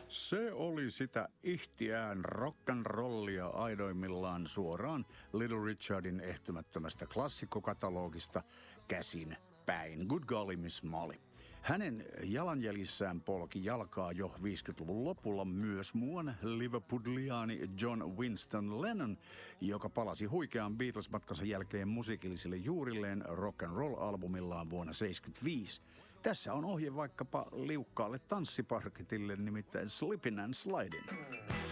Se oli sitä ihtiään rock'n'rollia aidoimmillaan suoraan Little Richardin ehtymättömästä klassikkokatalogista käsin päin. Good golly, Miss Molly. Hänen jalanjäljissään polki jalkaa jo 50-luvun lopulla myös muuan liverpudliaani John Winston Lennon, joka palasi huikean Beatles-matkansa jälkeen musiikillisille juurilleen rock and roll-albumillaan vuonna 1975. Tässä on ohje vaikkapa liukkaalle tanssiparketille, nimittäin Slippin' and Slidin'.